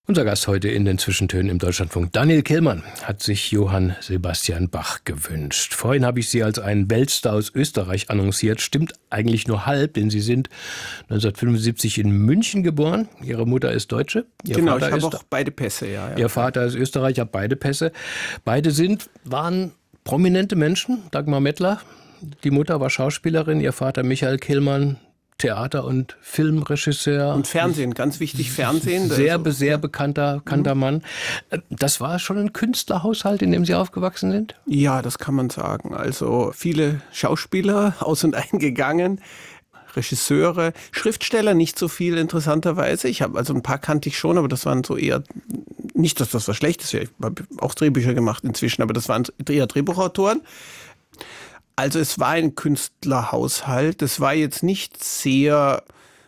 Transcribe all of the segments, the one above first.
Unser Gast heute in den Zwischentönen im Deutschlandfunk, Daniel Kehlmann, hat sich Johann Sebastian Bach gewünscht. Vorhin habe ich Sie als einen Weltstar aus Österreich annonciert. Stimmt eigentlich nur halb, denn Sie sind 1975 in München geboren. Ihre Mutter ist Deutsche. Ihr Genau, Vater ich habe auch beide Pässe, ja. Ihr Vater ist Österreicher, beide Pässe. Beide waren prominente Menschen. Dagmar Mettler, die Mutter war Schauspielerin, ihr Vater Michael Kehlmann, Theater- und Filmregisseur. Und Fernsehen, ganz wichtig, Fernsehen. Sehr bekannter Mann. Das war schon ein Künstlerhaushalt, in dem Sie aufgewachsen sind? Ja, das kann man sagen. Also viele Schauspieler aus und eingegangen, Regisseure, Schriftsteller nicht so viel interessanterweise. Ich habe also ein paar kannte ich schon, aber das waren so eher, nicht, dass das was Schlechtes wäre. Ich habe auch Drehbücher gemacht inzwischen, aber das waren eher Drehbuchautoren. Also es war ein Künstlerhaushalt. Es war jetzt nicht sehr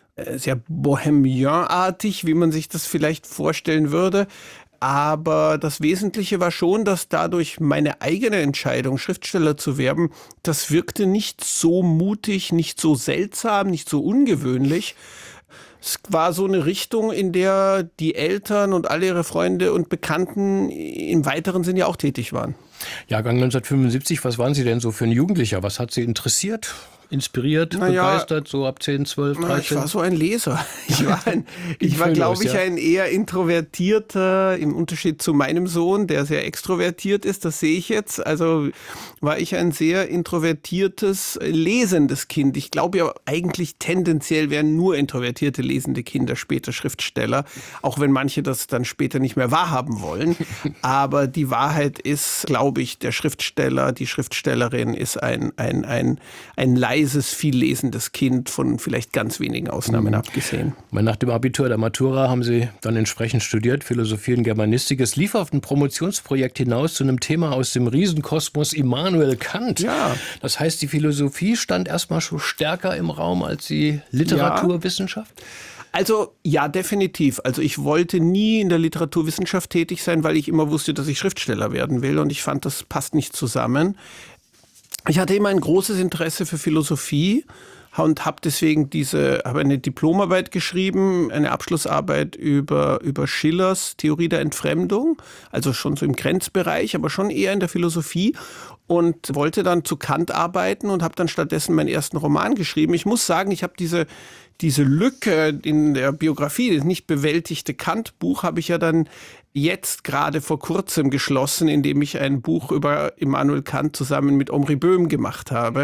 bohemianartig, wie man sich das vielleicht vorstellen würde. Aber das Wesentliche war schon, dass dadurch meine eigene Entscheidung, Schriftsteller zu werden, das wirkte nicht so mutig, nicht so seltsam, nicht so ungewöhnlich. Es war so eine Richtung, in der die Eltern und alle ihre Freunde und Bekannten im weiteren Sinne ja auch tätig waren. Jahrgang 1975, was waren Sie denn so für ein Jugendlicher? Was hat Sie interessiert, inspiriert, begeistert, so ab 10, 12, 13? Ich war so ein Leser. Ich war, glaube ich, ein eher introvertierter, im Unterschied zu meinem Sohn, der sehr extrovertiert ist, das sehe ich jetzt. Also war ich ein sehr introvertiertes, lesendes Kind. Ich glaube ja eigentlich tendenziell wären nur introvertierte, lesende Kinder später Schriftsteller, auch wenn manche das dann später nicht mehr wahrhaben wollen. Aber die Wahrheit ist, glaube ich, der Schriftsteller, die Schriftstellerin ist ein leises, viel lesendes Kind, von vielleicht ganz wenigen Ausnahmen abgesehen. Nach dem Abitur der Matura haben Sie dann entsprechend studiert, Philosophie und Germanistik. Es lief auf ein Promotionsprojekt hinaus zu einem Thema aus dem Riesenkosmos Immanuel Kant. Ja. Das heißt, die Philosophie stand erstmal schon stärker im Raum als die Literaturwissenschaft? Also ja, definitiv. Also ich wollte nie in der Literaturwissenschaft tätig sein, weil ich immer wusste, dass ich Schriftsteller werden will und ich fand, das passt nicht zusammen. Ich hatte immer ein großes Interesse für Philosophie und habe deswegen eine Diplomarbeit geschrieben, eine Abschlussarbeit über Schillers Theorie der Entfremdung, also schon so im Grenzbereich, aber schon eher in der Philosophie und wollte dann zu Kant arbeiten und habe dann stattdessen meinen ersten Roman geschrieben. Ich muss sagen, ich habe diese Lücke in der Biografie, das nicht bewältigte Kant-Buch, habe ich ja dann jetzt gerade vor kurzem geschlossen, indem ich ein Buch über Immanuel Kant zusammen mit Omri Böhm gemacht habe,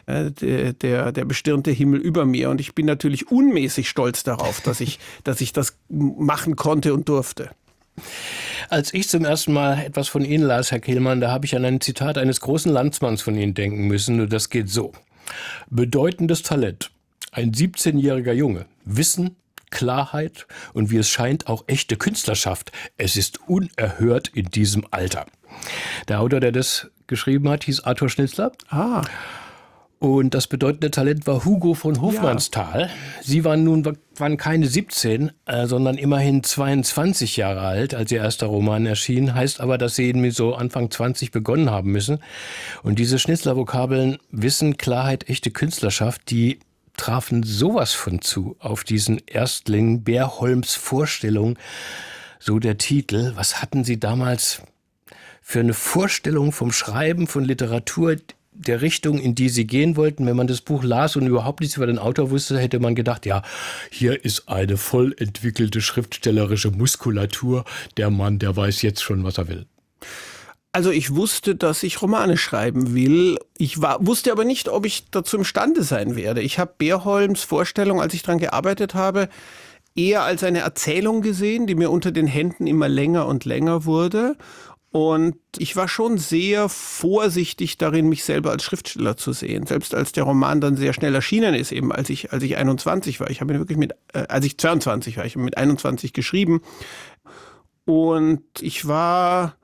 der bestirnte Himmel über mir. Und ich bin natürlich unmäßig stolz darauf, dass ich das machen konnte und durfte. Als ich zum ersten Mal etwas von Ihnen las, Herr Kehlmann, da habe ich an ein Zitat eines großen Landsmanns von Ihnen denken müssen. Und das geht so. Bedeutendes Talent. Ein 17-jähriger Junge. Wissen, Klarheit und wie es scheint auch echte Künstlerschaft. Es ist unerhört in diesem Alter. Der Autor, der das geschrieben hat, hieß Arthur Schnitzler. Und das bedeutende Talent war Hugo von Hofmannsthal. Ja. Sie waren keine 17, sondern immerhin 22 Jahre alt, als Ihr erster Roman erschien. Heißt aber, dass Sie eben so Anfang 20 begonnen haben müssen. Und diese Schnitzler-Vokabeln Wissen, Klarheit, echte Künstlerschaft, die trafen sowas von zu auf diesen Erstling Bärholms Vorstellung, so der Titel. Was hatten Sie damals für eine Vorstellung vom Schreiben von Literatur, der Richtung, in die Sie gehen wollten? Wenn man das Buch las und überhaupt nichts über den Autor wusste, hätte man gedacht, ja, hier ist eine voll entwickelte schriftstellerische Muskulatur. Der Mann, der weiß jetzt schon, was er will. Also ich wusste, dass ich Romane schreiben will. Wusste aber nicht, ob ich dazu imstande sein werde. Ich habe Bärholms Vorstellung, als ich daran gearbeitet habe, eher als eine Erzählung gesehen, die mir unter den Händen immer länger und länger wurde. Und ich war schon sehr vorsichtig darin, mich selber als Schriftsteller zu sehen. Selbst als der Roman dann sehr schnell erschienen ist, eben als ich 21 war. Ich habe ihn wirklich als ich 22 war, ich habe mit 21 geschrieben. Und ich war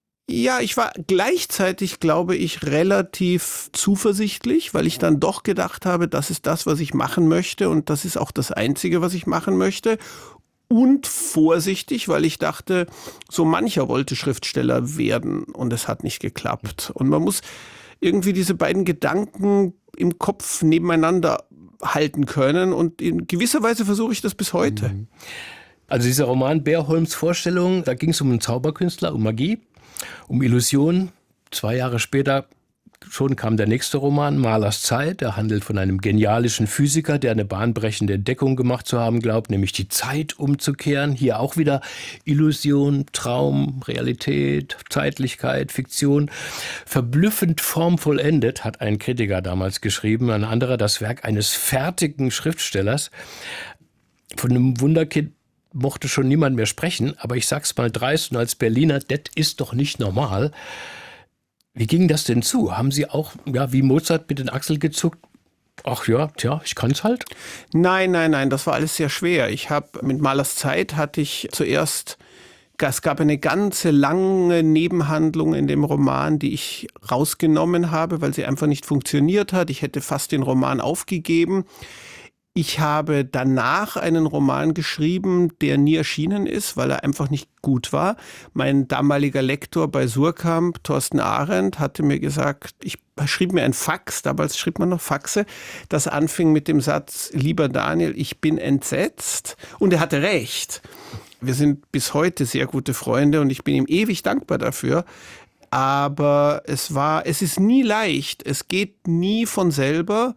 gleichzeitig, glaube ich, relativ zuversichtlich, weil ich dann doch gedacht habe, das ist das, was ich machen möchte und das ist auch das Einzige, was ich machen möchte. Und vorsichtig, weil ich dachte, so mancher wollte Schriftsteller werden und es hat nicht geklappt. Und man muss irgendwie diese beiden Gedanken im Kopf nebeneinander halten können und in gewisser Weise versuche ich das bis heute. Also dieser Roman Beerholms Vorstellung, da ging es um einen Zauberkünstler, um Magie, um Illusionen. 2 Jahre später schon kam der nächste Roman, Malers Zeit. Der handelt von einem genialischen Physiker, der eine bahnbrechende Entdeckung gemacht zu haben glaubt, nämlich die Zeit umzukehren. Hier auch wieder Illusion, Traum, Realität, Zeitlichkeit, Fiktion. Verblüffend formvollendet, hat ein Kritiker damals geschrieben. Ein anderer, das Werk eines fertigen Schriftstellers. Von einem Wunderkind mochte schon niemand mehr sprechen. Aber ich sag's mal dreist und als Berliner, das ist doch nicht normal. Wie ging das denn zu? Haben Sie auch, ja, wie Mozart mit den Achseln gezuckt? Ach ja, tja, ich kann's halt. Nein, das war alles sehr schwer. Mit Malers Zeit hatte ich zuerst, es gab eine ganze lange Nebenhandlung in dem Roman, die ich rausgenommen habe, weil sie einfach nicht funktioniert hat. Ich hätte fast den Roman aufgegeben. Ich habe danach einen Roman geschrieben, der nie erschienen ist, weil er einfach nicht gut war. Mein damaliger Lektor bei Suhrkamp, Thorsten Arendt, hatte mir gesagt, ich schrieb mir ein Fax, damals schrieb man noch Faxe, das anfing mit dem Satz, lieber Daniel, ich bin entsetzt. Und er hatte recht. Wir sind bis heute sehr gute Freunde und ich bin ihm ewig dankbar dafür. Aber es ist nie leicht, es geht nie von selber.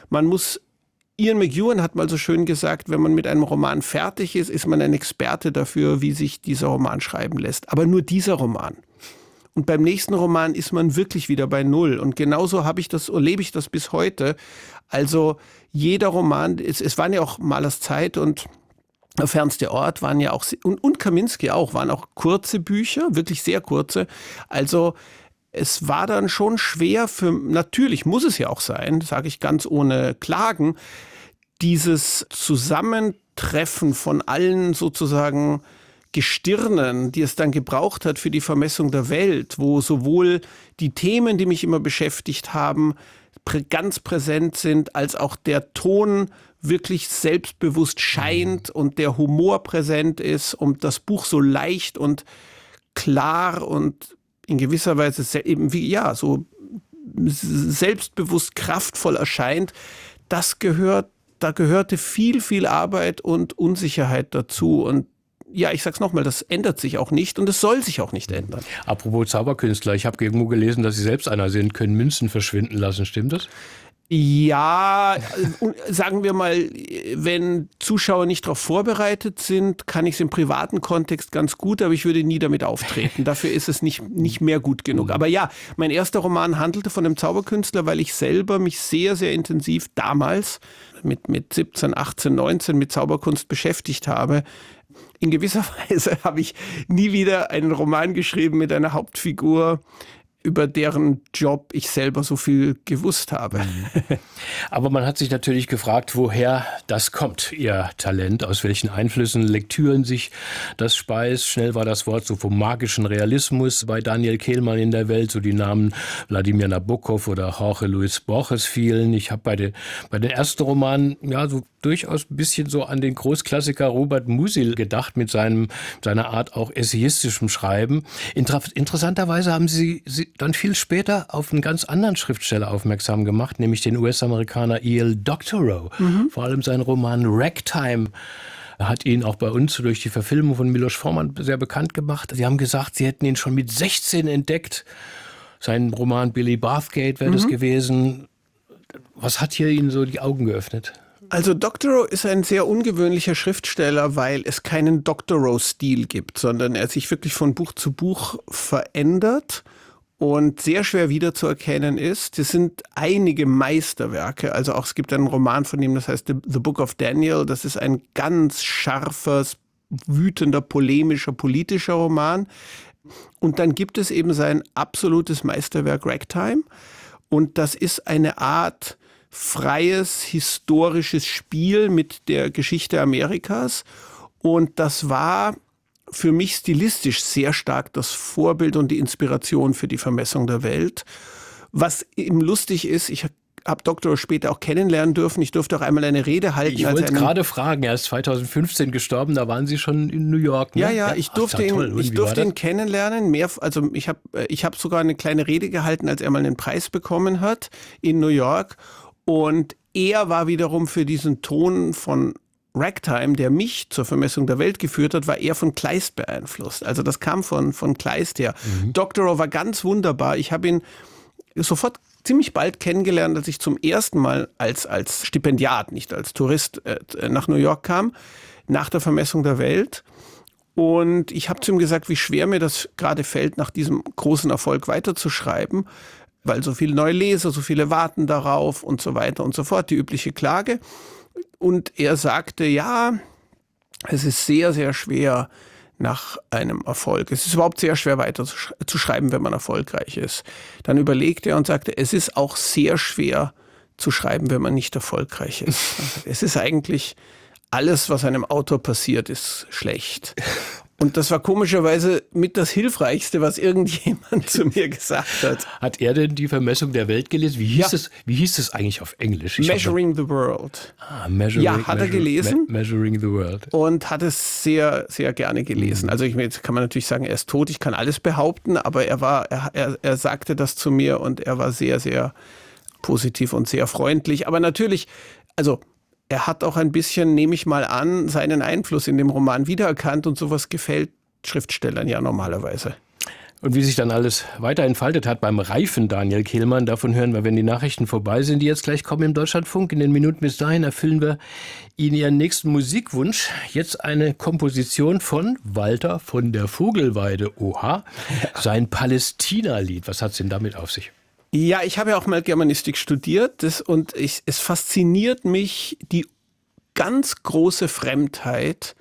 Ian McEwan hat mal so schön gesagt, wenn man mit einem Roman fertig ist, ist man ein Experte dafür, wie sich dieser Roman schreiben lässt. Aber nur dieser Roman. Und beim nächsten Roman ist man wirklich wieder bei Null. Und genauso lebe ich das bis heute. Also jeder Roman, es waren ja auch Malers Zeit und Fernster Ort waren ja auch, und Kaminski auch, waren auch kurze Bücher, wirklich sehr kurze. Also es war dann schon schwer natürlich muss es ja auch sein, sage ich ganz ohne Klagen, dieses Zusammentreffen von allen sozusagen Gestirnen, die es dann gebraucht hat für die Vermessung der Welt, wo sowohl die Themen, die mich immer beschäftigt haben, ganz präsent sind, als auch der Ton wirklich selbstbewusst scheint und der Humor präsent ist und das Buch so leicht und klar und in gewisser Weise so selbstbewusst kraftvoll erscheint, da gehörte viel, viel Arbeit und Unsicherheit dazu. Und ja, ich sag's nochmal, das ändert sich auch nicht und es soll sich auch nicht ändern. Apropos Zauberkünstler, ich habe irgendwo gelesen, dass Sie selbst einer sind, können Münzen verschwinden lassen, stimmt das? Ja, sagen wir mal, wenn Zuschauer nicht darauf vorbereitet sind, kann ich es im privaten Kontext ganz gut, aber ich würde nie damit auftreten. Dafür ist es nicht mehr gut genug. Aber ja, mein erster Roman handelte von einem Zauberkünstler, weil ich selber mich sehr, sehr intensiv damals mit 17, 18, 19 mit Zauberkunst beschäftigt habe. In gewisser Weise habe ich nie wieder einen Roman geschrieben mit einer Hauptfigur, über deren Job ich selber so viel gewusst habe. Aber man hat sich natürlich gefragt, woher das kommt, Ihr Talent, aus welchen Einflüssen, Lektüren sich das speist. Schnell war das Wort so vom magischen Realismus bei Daniel Kehlmann in der Welt, so die Namen Wladimir Nabokov oder Jorge Luis Borges fielen. Ich habe bei den ersten Romanen ja so durchaus ein bisschen so an den Großklassiker Robert Musil gedacht mit seiner Art auch essayistischem Schreiben. Interessanterweise haben Sie dann viel später auf einen ganz anderen Schriftsteller aufmerksam gemacht, nämlich den US-Amerikaner E.L. Doctorow. Vor allem sein Roman Ragtime hat ihn auch bei uns durch die Verfilmung von Milos Forman sehr bekannt gemacht. Sie haben gesagt, Sie hätten ihn schon mit 16 entdeckt. Sein Roman Billy Bathgate wäre das gewesen. Was hat hier Ihnen so die Augen geöffnet? Also Doctorow ist ein sehr ungewöhnlicher Schriftsteller, weil es keinen Doctorow-Stil gibt, sondern er sich wirklich von Buch zu Buch verändert und sehr schwer wiederzuerkennen ist. Es sind einige Meisterwerke, also auch es gibt einen Roman von ihm, das heißt The Book of Daniel, das ist ein ganz scharfer, wütender, polemischer, politischer Roman. Und dann gibt es eben sein absolutes Meisterwerk Ragtime und das ist eine Art freies, historisches Spiel mit der Geschichte Amerikas. Und das war für mich stilistisch sehr stark das Vorbild und die Inspiration für die Vermessung der Welt. Was eben lustig ist, ich habe Doctorow später auch kennenlernen dürfen. Ich durfte auch einmal eine Rede halten. Ich wollte gerade fragen, er ist 2015 gestorben, da waren Sie schon in New York. Ne? Ja, ich durfte ihn kennenlernen. Ich habe sogar eine kleine Rede gehalten, als er mal einen Preis bekommen hat in New York. Und er war wiederum für diesen Ton von Ragtime, der mich zur Vermessung der Welt geführt hat, war eher von Kleist beeinflusst. Also das kam von Kleist her. Doctorow war ganz wunderbar. Ich habe ihn sofort ziemlich bald kennengelernt, als ich zum ersten Mal als Stipendiat, nicht als Tourist, nach New York kam, nach der Vermessung der Welt. Und ich habe zu ihm gesagt, wie schwer mir das gerade fällt, nach diesem großen Erfolg weiterzuschreiben, weil so viele neue Leser, so viele warten darauf und so weiter und so fort, die übliche Klage. Und er sagte, ja, es ist sehr, sehr schwer nach einem Erfolg. Es ist überhaupt sehr schwer weiter zu schreiben, wenn man erfolgreich ist. Dann überlegte er und sagte, es ist auch sehr schwer zu schreiben, wenn man nicht erfolgreich ist. Es ist eigentlich alles, was einem Autor passiert, ist schlecht. Und das war komischerweise mit das Hilfreichste, was irgendjemand zu mir gesagt hat. Hat er denn die Vermessung der Welt gelesen? Wie hieß es eigentlich auf Englisch? Measuring the World. Hat er gelesen. Measuring the World. Und hat es sehr, sehr gerne gelesen. Also jetzt kann man natürlich sagen, er ist tot, ich kann alles behaupten, aber er sagte das zu mir und er war sehr, sehr positiv und sehr freundlich. Aber natürlich, also er hat auch ein bisschen, nehme ich mal an, seinen Einfluss in dem Roman wiedererkannt und sowas gefällt Schriftstellern ja normalerweise. Und wie sich dann alles weiter entfaltet hat beim reifen Daniel Kehlmann, davon hören wir, wenn die Nachrichten vorbei sind, die jetzt gleich kommen im Deutschlandfunk. In den Minuten bis dahin erfüllen wir Ihnen Ihren nächsten Musikwunsch. Jetzt eine Komposition von Walter von der Vogelweide. Oha, sein Palästina-Lied. Was hat es denn damit auf sich? Ja, ich habe ja auch mal Germanistik studiert es fasziniert mich die ganz große Fremdheit,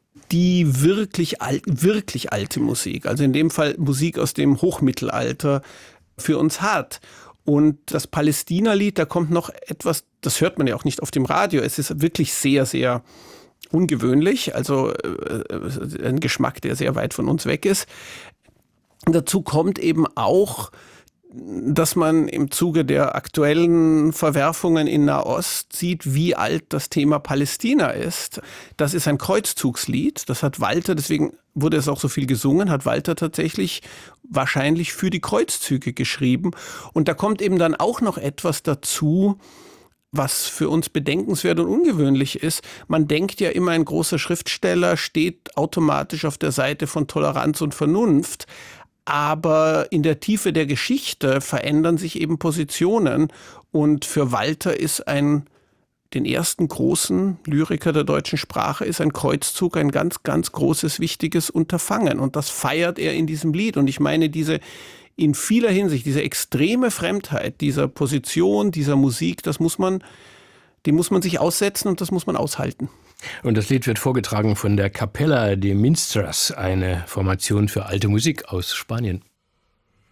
die wirklich alte Musik, also in dem Fall Musik aus dem Hochmittelalter, für uns hat. Und das Palästina-Lied, da kommt noch etwas, das hört man ja auch nicht auf dem Radio, es ist wirklich sehr, sehr ungewöhnlich, also ein Geschmack, der sehr weit von uns weg ist. Dazu kommt eben auch, dass man im Zuge der aktuellen Verwerfungen in Nahost sieht, wie alt das Thema Palästina ist. Das ist ein Kreuzzugslied, das hat Walter, deswegen wurde es auch so viel gesungen, hat Walter tatsächlich wahrscheinlich für die Kreuzzüge geschrieben. Und da kommt eben dann auch noch etwas dazu, was für uns bedenkenswert und ungewöhnlich ist. Man denkt ja immer, ein großer Schriftsteller steht automatisch auf der Seite von Toleranz und Vernunft. Aber in der Tiefe der Geschichte verändern sich eben Positionen. Und für Walter ist den ersten großen Lyriker der deutschen Sprache, ist ein Kreuzzug ein ganz, ganz großes, wichtiges Unterfangen. Und das feiert er in diesem Lied. Und ich meine, in vieler Hinsicht, diese extreme Fremdheit dieser Position, dieser Musik, dem muss man sich aussetzen und das muss man aushalten. Und das Lied wird vorgetragen von der Capella de Minstras, eine Formation für alte Musik aus Spanien.